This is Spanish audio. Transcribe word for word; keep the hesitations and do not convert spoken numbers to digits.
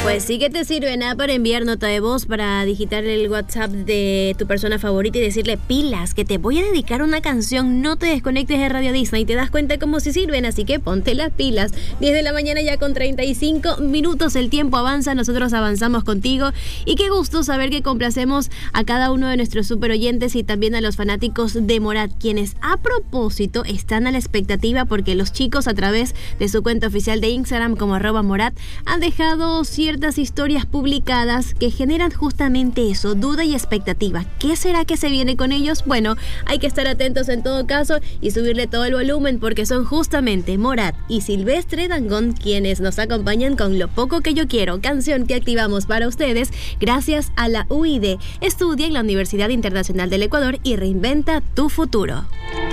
Pues sí que te sirve nada para enviar nota de voz, para digitar el WhatsApp de tu persona favorita y decirle pilas, que te voy a dedicar una canción, no te desconectes de Radio Disney, y te das cuenta cómo si sirven, así que ponte las pilas. diez de la mañana ya con treinta y cinco minutos, el tiempo avanza, nosotros avanzamos contigo y qué gusto saber que complacemos a cada uno de nuestros super oyentes y también a los fanáticos de Morat, quienes a propósito están a la expectativa porque los chicos a través de su cuenta oficial de Instagram como arroba Morat han dejado ciertas historias publicadas que generan justamente eso, duda y expectativa. ¿Qué será que se viene con ellos? Bueno, hay que estar atentos en todo caso y subirle todo el volumen porque son justamente Morat y Silvestre Dangond quienes nos acompañan con Lo Poco Que Yo Quiero, canción que activamos para ustedes gracias a la U I D. Estudia en la Universidad Internacional del Ecuador y reinventa tu futuro.